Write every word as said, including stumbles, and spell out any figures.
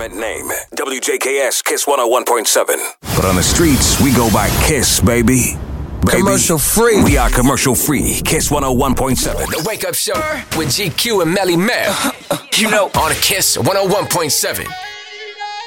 internet name. W J K S Kiss one oh one point seven. But on the streets, we go by Kiss, baby. Baby. Commercial free. We are commercial free. Kiss one oh one point seven. The Wake Up Show with G Q and Melly Mel. You know, on Kiss one oh one point seven.